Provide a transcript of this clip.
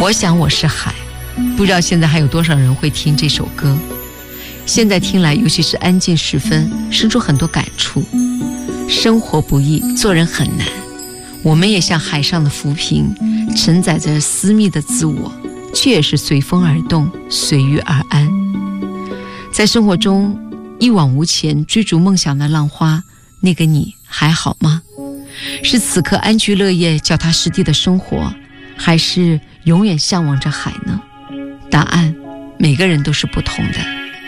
我想我是海，不知道现在还有多少人会听这首歌。现在听来，尤其是安静时分，生出很多感触。生活不易，做人很难，我们也像海上的浮萍，承载着私密的自我，却也是随风而动，随遇而安。在生活中一往无前追逐梦想的浪花，那个你还好吗？是此刻安居乐业脚踏实地的生活，还是永远向往着海呢？答案每个人都是不同的。